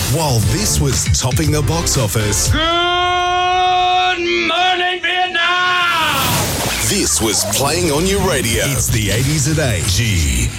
While this was topping the box office, Good morning, Vietnam! this was playing on your radio. It's the 80s at 8. G.